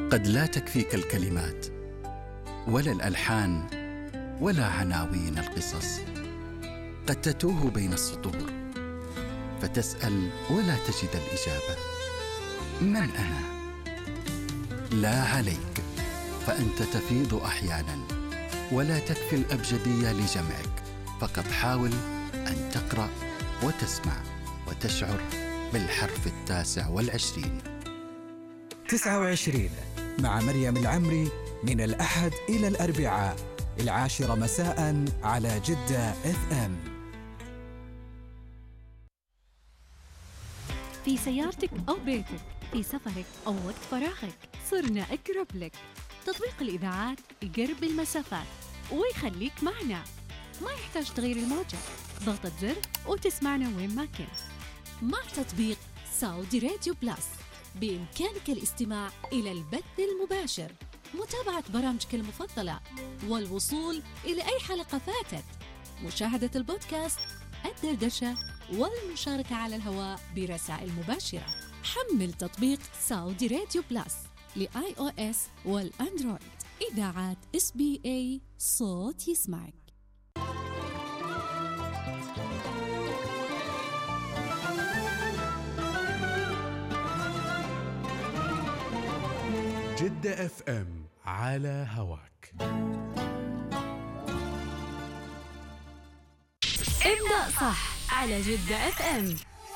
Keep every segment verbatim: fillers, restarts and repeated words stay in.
قد لا تكفيك الكلمات ولا الألحان ولا عناوين القصص. قد تتوه بين السطور فتسأل ولا تجد الإجابة. من أنا؟ لا عليك، فأنت تفيض أحياناً ولا تكفي الأبجدية لجمعك. فقط حاول أن تقرأ وتسمع وتشعر بالحرف التاسع والعشرين. تسعة وعشرين مع مريم العمري، من الأحد إلى الأربعاء العاشرة مساء على جدة اف ام. في سيارتك أو بيتك، في سفرك أو وقت فراغك، صرنا أقرب لك. تطبيق الإذاعات يقرب المسافات ويخليك معنا، ما يحتاج تغيير الموجة، ضغطة زر وتسمعنا وين ما كنت. مع تطبيق سعودي راديو بلاس بإمكانك الاستماع إلى البث المباشر، متابعة برامجك المفضلة، والوصول إلى أي حلقة فاتت، مشاهدة البودكاست، الدردشة، والمشاركة على الهواء برسائل مباشرة. حمل تطبيق سعودي راديو بلاس لآي أو إس والأندرويد. إذاعات إس بي إيه، صوت يسمعك. جدة اف ام على هواك. ابدأ صح على جدة اف ام.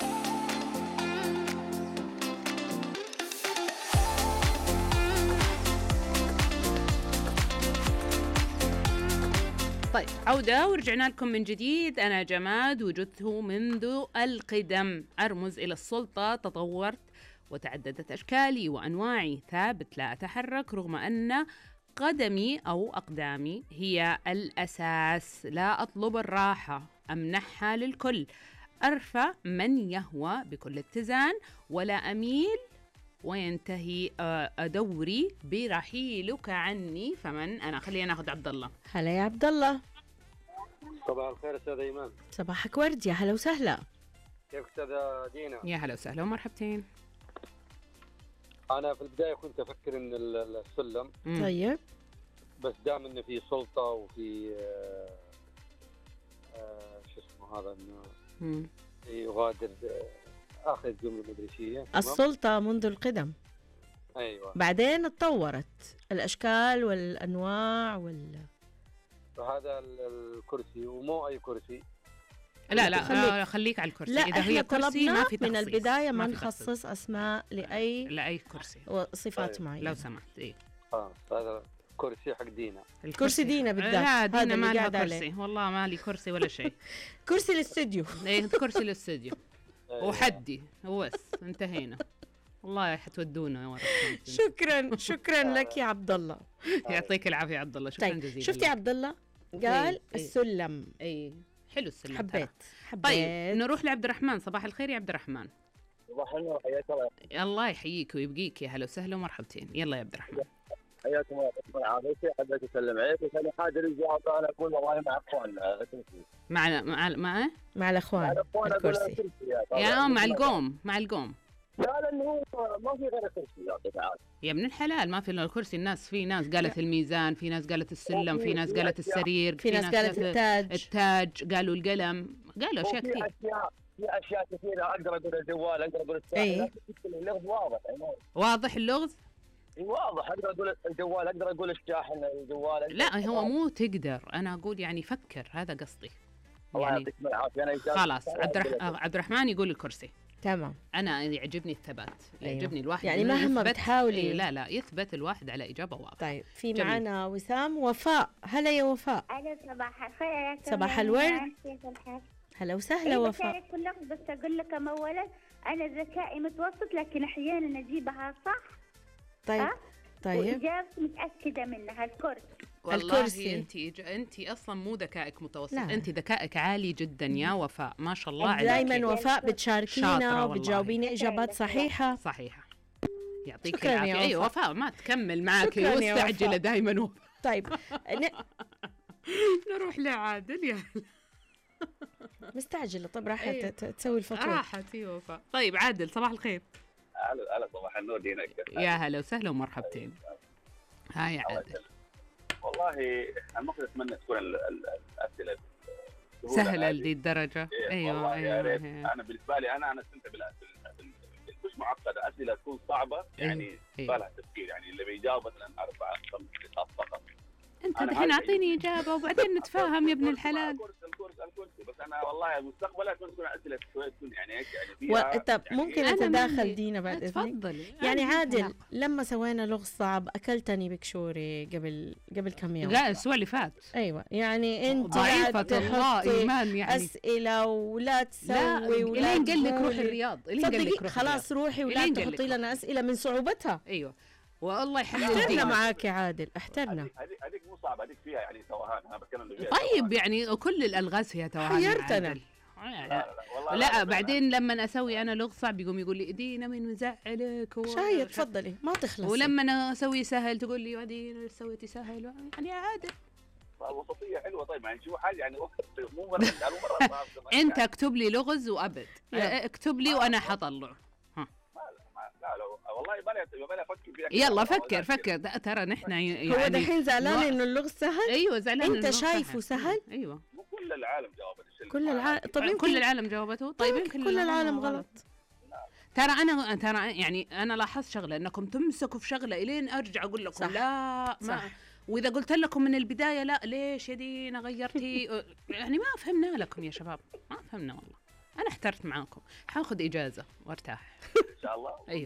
طيب، عودة ورجعنا لكم من جديد. أنا جماد، وجدته منذ القدم، أرمز إلى السلطة. تطورت وتعددت أشكالي وأنواعي، ثابت لا أتحرك رغم أن قدمي أو أقدامي هي الأساس. لا أطلب الراحة، أمنحها للكل. أرفع من يهوى بكل اتزان، ولا أميل وينتهي دوري برحيلك عني. فمن أنا؟ خلينا ناخذ عبد الله. هلا يا عبد الله. صباح الخير استاذ ايمان. صباحك ورد، يا هلا وسهلا. كيف استاذة دينا؟ يا هلا وسهلا ومرحبتين. انا في البدايه كنت افكر ان السلم مم. طيب، بس دام انه في سلطه وفي آه آه شو اسمه هذا، انه يغادر آه اخر جمله مدرسيه. السلطه منذ القدم. ايوه، بعدين اتطورت الاشكال والانواع وال فهذا الكرسي ومو اي كرسي. لا لا خليك, لا خليك على الكرسي. لا، إذا احنا هي كرسي ما في من البدايه ما, ما نخصص اسماء لاي لاي كرسي وصفات طيب. معينه لو سمحت. ايه اه هذا كرسي حق دينا. كرسي دينا بالذات. لا، هذا دينا ما لها قاعد كرسي عليه. والله ما لي كرسي ولا شيء. كرسي الاستوديو. ايه كرسي الاستوديو أيوة. وحدي وبس، انتهينا. والله حتودونا ورا. شكرا شكرا لك يا عبد الله. يعطيك العافيه يا عبد الله، شكرا طيب، جزيلا. شفتي عبد الله قال إيه، إيه. السلم. اي حلو السلم. حبيت ترى. حبيت. طيب نروح لعبد الرحمن. صباح الخير يا عبد الرحمن. صباح النور، حياك الله. الله يحييك ويبقيك، يا هلا وسهلا ومرحبتين. يلا يا عبد الرحمن. حياكم الله. عافيتي، حبيت اسلم عليك. وثاني حاجه الجواب انا اقول والله مع اخواننا. مع مع مع مع الاخوان الكرسي. يا مع القوم مع القوم لا، لانه ما في غير الكرسي يا تعال يا ابن الحلال. ما في الا الكرسي. الناس في ناس قالت الميزان، في ناس قالت السلم، في ناس قالت السرير، في ناس قالت التاج التاج قالوا القلم، قالوا اشياء كثير. في اشياء في اشياء كثيره. اقدر اقول الجوال، اقدر اقول الساعه. اللغز واضح. واضح اللغز. واضح. اقدر اقول الجوال، اقدر اقول الشاحن الجوال. لا هو مو تقدر، انا اقول يعني فكر، هذا قصدي. الله يعني يعطيك العافيه. انا خلاص عبد الرح... عبد الرحمن يقول الكرسي. تمام. انا يعجبني الثبات. أيوة. يعجبني الواحد يعني مهما بتحاولي. إيه لا لا يثبت الواحد على اجابه واضحه. طيب، في معنا وسام. وفاء، هلا يا وفاء. أهلا، صباح الخير. صباح الورد. هلا وسهلا وفاء. بشارك كل لحظة، بس أقول لكم أولا أنا ذكائي متوسط، لكن أحيانا أجيبها صح. طيب أه؟ طيب، وإجابتي متأكدة منها الكرسي. والله الكرسي. انت انت اصلا مو ذكائك متوسط، لا. انت ذكائك عالي جدا يا وفاء، ما شاء الله عليك. دائما وفاء بتشاركينا وبتجاوبيني اجابات صحيحه. صحيحه. يعطيك شكراً العافيه. اي وفاء. وفاء ما تكمل معك شكراً يا مستعجله وفاء. دائما وفاء. طيب ن... نروح لعادل. يا مستعجله. طب راح أيوة. تسوي الفطور. راحت. اي وفاء. طيب عادل، صباح الخير. هلا هلا صباح النور دينا. يا هلا وسهلا ومرحبتين. هاي عادل. والله انا ممكن اتمنى تكون الاسئله سهله لذي الدرجه. ايوه ايوه يا ريت. انا بالنسبه لي انا انا استمتع بالاسئله مش معقده، اسئله تكون صعبه يعني بالها تفكير، يعني اللي بيجاوب مثلا اربعه خمس نقاط فقط. انت الحين اعطيني اجابه وبعدين نتفاهم يا ابن الحلال. الكورس الكورس الكورس بس انا والله مستقبلا تكون اسئله شويه تكون يعني هيك يعني فيها طب يعني ممكن اتداخل دينا بعد اذنك؟ تفضلي. يعني عادل لما سوينا لغز صعب اكلتني بكشوري قبل قبل كم يوم. لا الاسبوع اللي فات. ايوه يعني انت ضعيفه الله ايمان يعني اسئله ولا تسوي ولا الين قال لك روحي الرياض. الين قال لك خلاص روحي ولا تحطي لنا اسئله من صعوبتها. ايوه والله يحلل احترنا معاك يا عادل احترنا. هذيك هذيك مو صعبه، هذيك فيها يعني توهان. انا بتكلم فيها طيب توهان. يعني كل الالغاز فيها توهان. حيرتنا. لا لا, لا, لا, لا بعدين لما اسوي انا لغز صعب يقوم يقول لي دينا من مزعلك و... شايد تفضلي ما تخلص. ولما انا اسوي سهل تقول لي دينا سويتي سهل يعني يا عادل. الوسطيه حلوه. طيب يعني شو حاجه يعني مو مره مو مره انت اكتب لي لغز وابد اكتب لي وانا حطلع. لا لا والله بالي بالي افكر فيها. يلا فكر فكر ترى نحن يعني هو دحين زعلان انه اللغز سهل. ايوه زعلان انت شايفه سهل. ايوه مو كل العالم جاوبت الشيء. كل العالم طيب كل العالم جاوبته. طيب يمكن كل العالم غلط. ترى انا ترى يعني انا لاحظت شغله انكم تمسكوا في شغله الين ارجع اقول لكم صح. لا ما صح. واذا قلت لكم من البدايه لا ليش يا دينا غيرتي يعني ما فهمنا لكم يا شباب ما فهمنا والله. انا احترت معاكم حاخذ اجازه وارتاح ان شاء الله. ايوه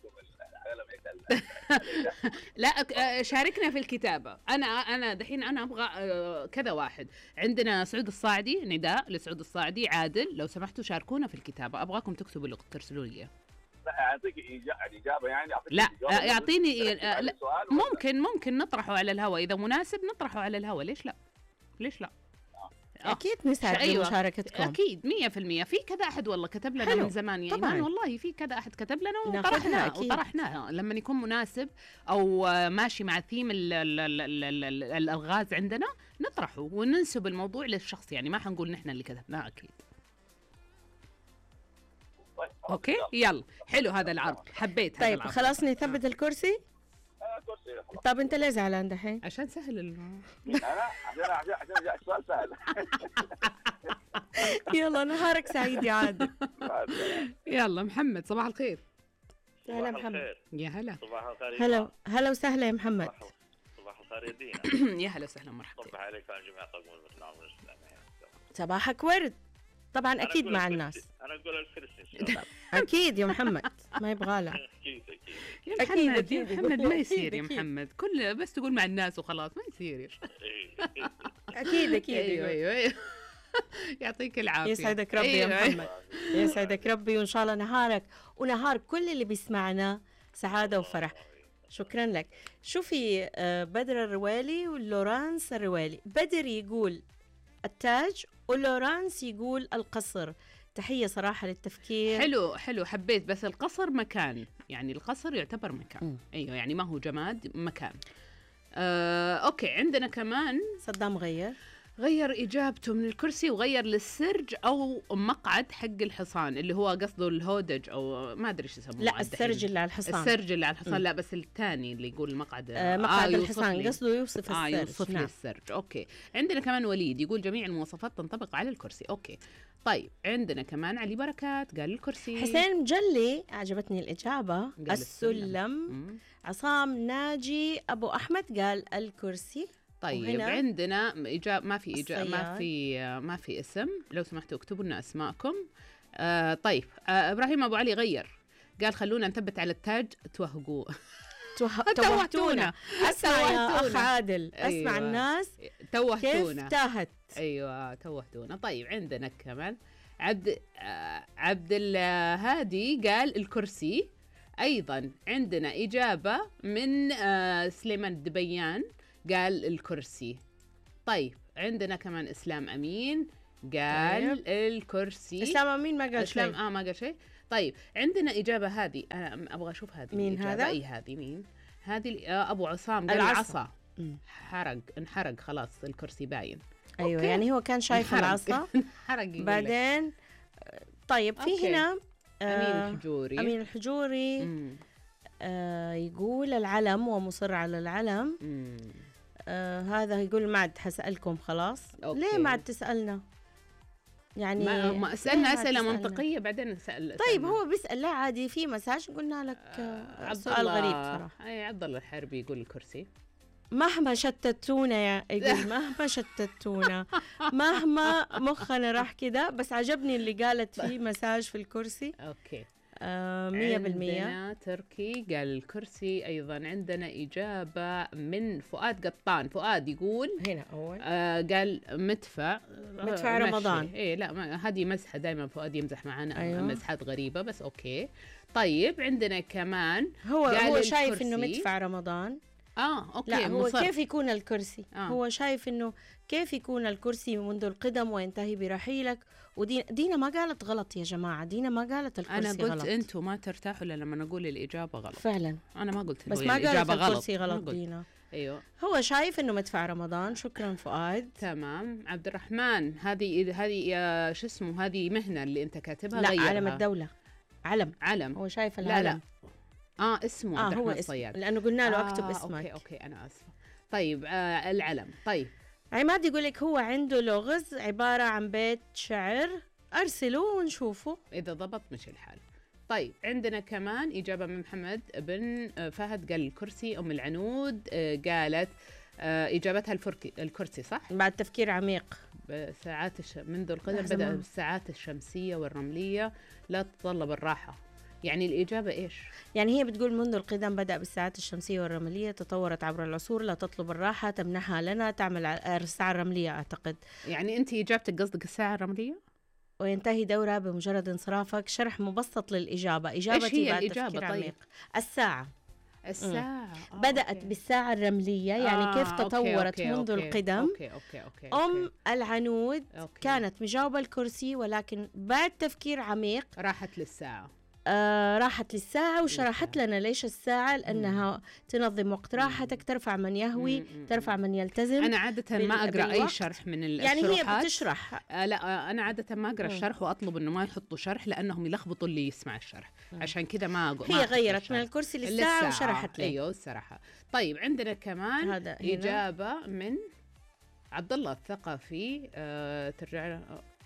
لا شاركنا في الكتابه. انا انا دحين انا ابغى كذا واحد. عندنا سعود الصاعدي، نداء لسعود الصاعدي، عادل لو سمحتوا شاركونا في الكتابه. ابغاكم تكتبوا اللي ترسلوا لي. لا اعطيك اجابه يعني لا يعطيني لا ممكن ممكن نطرحه على الهواء اذا مناسب نطرحه على الهواء. ليش لا ليش لا آه. اكيد نسعد أيوة. بمشاركتكم اكيد مية في المية. في كذا احد والله كتب لنا حلو. من زمان يا ايمان والله في كذا احد كتب لنا وطرحناه وطرحناه لما يكون مناسب او ماشي مع ثيم الالغاز عندنا نطرحه وننسب الموضوع للشخص. يعني ما حنقول نحن اللي كتبناه اكيد. اوكي يلا حلو هذا العرض حبيت هذا طيب العرض. خلاص نثبت الكرسي. طب انت ليه زعلان دحين؟ عشان سهل ال... انا عشان عشان عشان السؤال سهل. يلا نهارك سعيد يا عادل. يلا محمد صباح الخير. هلا محمد. يا هلا. صباح الخير. هلا هلا وسهلا يا محمد. صباح الخير يا دينا. يا هلا وسهلا مرحبا. صباح عليك وعلى جميع طاقم البرنامج الاسلامي. صباحك ورد. طبعا اكيد مع الناس. انا اقول الكرسي. اكيد يا محمد ما يبغى له. اكيد اكيد يا محمد يا محمد ما يصير يا محمد كل بس تقول مع الناس وخلاص ما يصير. اكيد اكيد. ايوه ايوه ايوه يعطيك العافيه. يسعدك ربي يا محمد. يسعدك ربي وان شاء الله نهارك ونهار كل اللي بيسمعنا سعاده وفرح. شكرا لك. شوفي بدر الروالي ولورانس الروالي. بدر يقول التاج ولورانس يقول القصر. تحية صراحة للتفكير. حلو حلو حبيت. بس القصر مكان يعني القصر يعتبر مكان. م. أيوه يعني ما هو جماد مكان. آه، أوكي عندنا كمان صدام غير غير إجابته من الكرسي وغير للسرج أو مقعد حق الحصان اللي هو قصده الهودج أو ما أدري إيش يسموه. لا السرج اللي على الحصان. السرج اللي على الحصان. م. لا بس الثاني اللي يقول المقعد. آه مقعد آه الحصان قصده يوصف السرج. آه يوصف نعم. لي السرج. أوكي عندنا كمان وليد يقول جميع المواصفات تنطبق على الكرسي. أوكي طيب عندنا كمان علي بركات قال الكرسي. حسين مجلي عجبتني الإجابة السلم. عصام ناجي أبو أحمد قال الكرسي. طيب عندنا إجابة ما في إجابة ما في ما في اسم. لو سمحتوا اكتبوا لنا أسماءكم. آه طيب آه إبراهيم أبو علي غير قال خلونا نثبت على التاج توهقوا توهتونا. أسمع يا أخ عادل أسمع أيوة. الناس توهتونا كيف تاهت. أيوة توهتونا. طيب عندنا كمان عبد آه عبد الهادي قال الكرسي. أيضا عندنا إجابة من آه سليمان الدبيان قال الكرسي. طيب عندنا كمان إسلام أمين قال طيب. الكرسي. إسلام أمين ما قال إسلام شيء. آه ما قال شيء. طيب عندنا إجابة هذه أنا أبغى أشوف هذه مين هذا؟ أي هذه مين هذه؟ آه أبو عصام قال العصا. حرق انحرق خلاص الكرسي باين. أيوة أوكي. يعني هو كان شايف العصا حرق بعدين. طيب في أوكي. هنا أمين الحجوري. أمين الحجوري آه يقول العلم ومصر على العلم. آه هذا يقول ما عاد حسألكم خلاص. أوكي. ليه ما عاد تسألنا؟ يعني ما, ما سألنا أسئلة منطقية بعدين نسأل. طيب هو بيسأل لا عادي في مساج قلنا لك آه سؤال غريب صراحة. أي عبد الله الحربي يقول الكرسي. مهما شتتونا يا يقول مهما شتتونا مهما مخنا راح كده، بس عجبني اللي قالت فيه مساج في الكرسي. أوكي. آه مية بالمية. عندنا تركي قال الكرسي. أيضا عندنا إجابة من فؤاد قطان. فؤاد يقول هنا أول آه قال مدفع مدفع آه رمضان. إيه لا هذه مزحة دائما فؤاد يمزح معنا. أيوة. مزحات غريبة بس أوكي. طيب عندنا كمان هو هو شايف إنه مدفع رمضان. اه اوكي. لا هو مصر. كيف يكون الكرسي آه. هو شايف انه كيف يكون الكرسي منذ القدم وينتهي برحيلك. ودينا دينا ما قالت غلط يا جماعه، دينا ما قالت الكرسي غلط. انا قلت غلط. انتم ما ترتاحوا الا لما نقول الاجابه غلط. فعلا انا ما قلت بس ما قالت الكرسي غلط, غلط دينا. ايوه هو شايف انه مدفع رمضان. شكرا فؤاد. تمام. عبد الرحمن هذه هذه شو اسمه هذه مهنه اللي انت كاتبها. لا غيرها. علم الدوله. علم علم هو شايف العلم. لا لا اه اسمه آه عبد هو الرحمن اسم الصياد لانه قلنا له آه اكتب اسمك. اوكي اوكي انا اسفه. طيب آه العلم. طيب عماد يقول لك هو عنده لغز عباره عن بيت شعر، ارسلوه ونشوفه اذا ضبط مش الحال. طيب عندنا كمان اجابه من محمد بن فهد قال الكرسي. ام العنود آه قالت آه اجابتها الفركي الكرسي صح بعد تفكير عميق. ساعات الش... منذ القدم بدأ بالساعات الشمسيه والرمليه لا تتطلب الراحه. يعني الإجابة إيش؟ يعني هي بتقول منذ القدم بدأ بالساعات الشمسية والرملية، تطورت عبر العصور، لا تطلب الراحة، تمنحها لنا، تعمل الساعة الرملية أعتقد. يعني أنت إجابتك قصدك الساعة الرملية؟ وينتهي دورها بمجرد انصرافك. شرح مبسط للإجابة. إجابتي إيش هي بعد الإجابة تفكير طيب؟ عميق. الساعة الساعة آه بدأت أوكي. بالساعة الرملية يعني آه كيف تطورت أوكي منذ أوكي القدم. أوكي أوكي أوكي أم أوكي. العنود أوكي. كانت مجاوبة الكرسي، ولكن بعد تفكير عميق راحت للساعة. آه راحت للساعة وشرحت لنا ليش الساعة، لأنها مم. تنظم وقت راحتك، ترفع من يهوي، مم. ترفع من يلتزم. أنا عادة ما أقرأ أي شرح من الشروحات. يعني هي بتشرح آه لا آه أنا عادة ما أقرأ الشرح وأطلب إنه ما يحطوا شرح لأنهم يلخبطوا اللي يسمع الشرح. مم. عشان كذا ما أقول. هي غيرت من الكرسي للساعة وشرحت لي. أيوه الصراحة. طيب عندنا كمان إجابة من عبد الله الثقفي. آه ترجع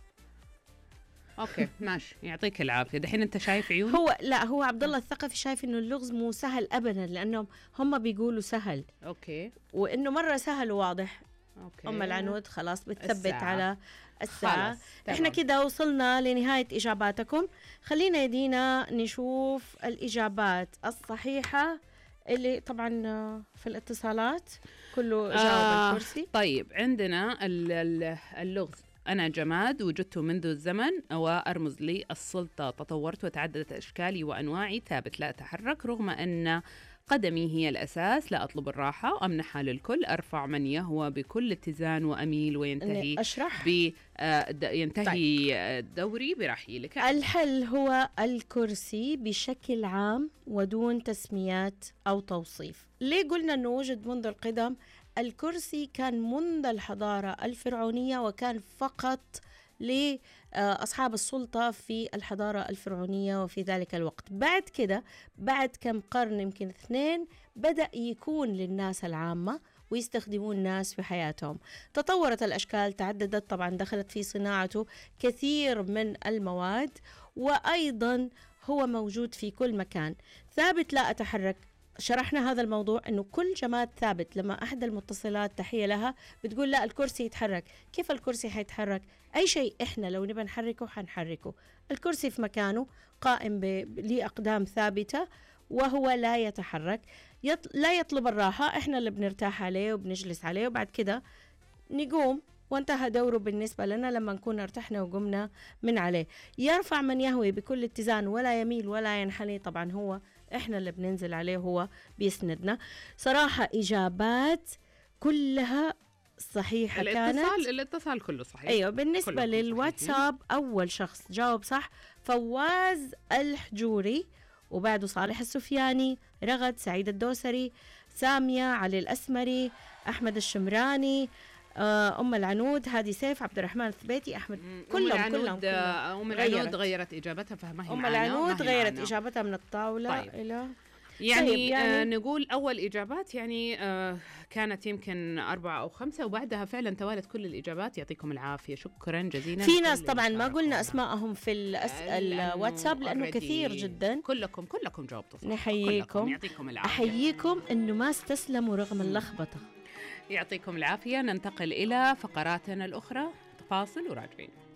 اوكي ماشي يعطيك العافيه. دحين انت شايف عيون. هو لا هو عبد الله الثقفي شايف انه اللغز مو سهل ابدا، لانهم هم بيقولوا سهل. اوكي. وانه مره سهل وواضح. اوكي. ام العنود خلاص بتثبت الساعة. على الساعه. خلاص. احنا كده وصلنا لنهايه اجاباتكم. خلينا يدينا نشوف الاجابات الصحيحه اللي طبعا في الاتصالات كله جاوب آه الكرسي. طيب عندنا اللغز. أنا جماد وجدت منذ الزمن وأرمز لي السلطة، تطورت وتعددت أشكالي وأنواعي، ثابت لا أتحرك رغم أن قدمي هي الأساس، لا أطلب الراحة، أمنحها للكل، أرفع من يهوى بكل اتزان وأميل وينتهي أشرح ب ينتهي طيب. دوري برحيلك. الحل هو الكرسي بشكل عام ودون تسميات أو توصيف. ليه قلنا أنه وجد منذ القدم؟ الكرسي كان منذ الحضارة الفرعونية وكان فقط لأصحاب السلطة في الحضارة الفرعونية وفي ذلك الوقت. بعد كده بعد كم قرن يمكن اثنين بدأ يكون للناس العامة ويستخدمون الناس في حياتهم. تطورت الأشكال، تعددت، طبعا دخلت في صناعته كثير من المواد، وأيضا هو موجود في كل مكان. ثابت لا أتحرك، شرحنا هذا الموضوع أنه كل جماد ثابت. لما أحد المتصلات تحية لها بتقول لا الكرسي يتحرك. كيف الكرسي حيتحرك؟ أي شيء إحنا لو نبى نحركه حنحركه. الكرسي في مكانه قائم لأقدام ثابتة وهو لا يتحرك، يطل... لا يطلب الراحة، إحنا اللي بنرتاح عليه وبنجلس عليه وبعد كده نقوم وانتهى دوره بالنسبة لنا لما نكون ارتحنا وقمنا من عليه. يرفع من يهوي بكل اتزان ولا يميل ولا ينحني، طبعا هو احنا اللي بننزل عليه هو بيسندنا. صراحة إجابات كلها صحيحة. الاتصال كانت الاتصال كله صحيح. أيوة. بالنسبة للواتساب صحيح. أول شخص جاوب صح فواز الحجوري، وبعده صالح السفياني، رغد، سعيد الدوسري، سامية، علي الأسمري، أحمد الشمراني، ام العنود، هادي سيف، عبد الرحمن الثبيتي، احمد، كلهم كلهم ام العنود غيرت اجابتها فما هي ام العنود غيرت اجابتها من الطاوله. طيب. الى يعني, طيب يعني آه نقول أول إجابات يعني آه كانت يمكن أربعة أو خمسة، وبعدها فعلا توالت كل الإجابات. يعطيكم العافية، شكرا جزيلا. في ناس طبعا ما قلنا أسماءهم في الواتساب لأنه كثير جدا. كلكم كلكم جاوبتوا صح. نحييكم، يعطيكم العافية. أحييكم أنه ما استسلموا رغم اللخبطة. يعطيكم العافية. ننتقل إلى فقراتنا الأخرى، فاصل وراجعين.